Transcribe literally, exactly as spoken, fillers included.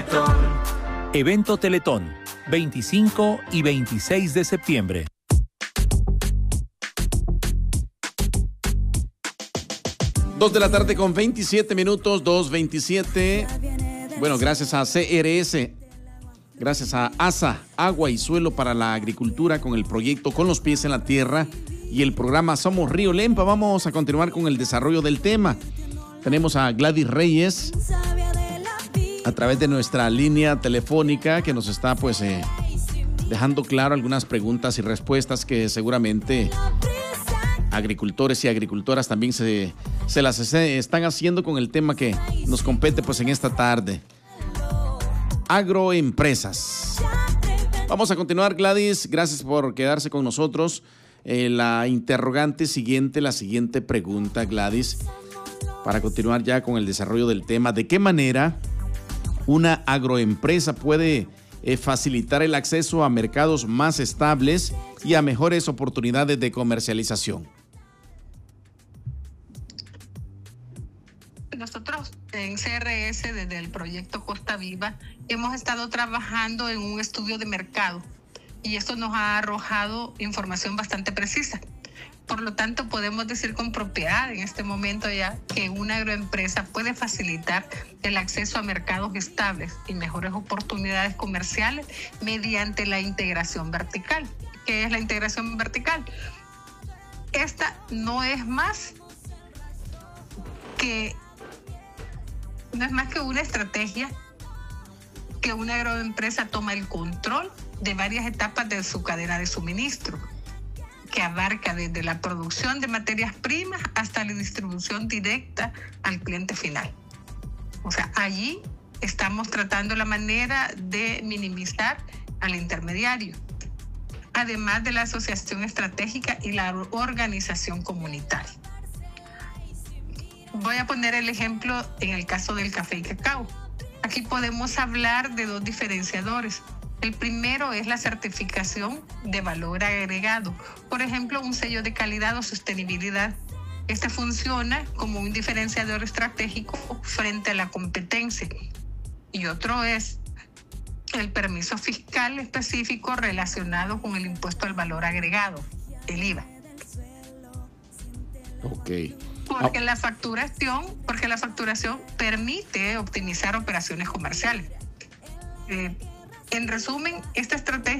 Teletón. Evento Teletón, veinticinco y veintiséis de septiembre. Dos de la tarde con veintisiete minutos, dos veintisiete. Bueno, gracias a C R S, gracias a ASA, Agua y Suelo para la Agricultura, con el proyecto Con los Pies en la Tierra y el programa Somos Río Lempa. Vamos a continuar con el desarrollo del tema. Tenemos a Gladys Reyes a través de nuestra línea telefónica, que nos está pues eh, dejando claro algunas preguntas y respuestas que seguramente agricultores y agricultoras también se, se las se están haciendo con el tema que nos compete pues en esta tarde. Agroempresas. Vamos a continuar, Gladys. Gracias por quedarse con nosotros. Eh, la interrogante siguiente, la siguiente pregunta, Gladys, para continuar ya con el desarrollo del tema. ¿De qué manera una agroempresa puede eh, facilitar el acceso a mercados más estables y a mejores oportunidades de comercialización? Nosotros en C R S, desde el proyecto Costa Viva, hemos estado trabajando en un estudio de mercado y esto nos ha arrojado información bastante precisa. Por lo tanto, podemos decir con propiedad en este momento ya que una agroempresa puede facilitar el acceso a mercados estables y mejores oportunidades comerciales mediante la integración vertical. ¿Qué es la integración vertical? Esta no es más que, no es más que una estrategia que una agroempresa toma el control de varias etapas de su cadena de suministro, que abarca desde la producción de materias primas hasta la distribución directa al cliente final. O sea, allí estamos tratando la manera de minimizar al intermediario, además de la asociación estratégica y la organización comunitaria. Voy a poner el ejemplo en el caso del café y cacao. Aquí podemos hablar de dos diferenciadores. El primero es la certificación de valor agregado. Por ejemplo, un sello de calidad o sostenibilidad. Este funciona como un diferenciador estratégico frente a la competencia. Y otro es el permiso fiscal específico relacionado con el impuesto al valor agregado, el I V A. Ok. Porque la facturación, porque la facturación permite optimizar operaciones comerciales. Eh, En resumen, esta estrategia